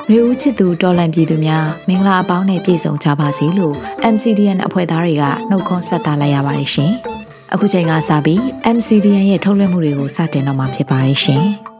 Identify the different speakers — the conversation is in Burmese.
Speaker 1: လူဦးချစ်သူတော်လန်ပြည်သူများမင်္ဂလာအပေါင်းနဲ့ပြည့်စုံကြပါစေလို့ MCDN အဖွဲ့သားတွေကနှုတ်ခွန်းဆက်သလိုက်ရပါတယ်ရှင်။အခုချိန်ကစပြီး MCDN ရဲ့ထုတ်လွှင့်မှုတွေကိုစတင်တော့မှာဖြစ်ပါတယ်ရှင်။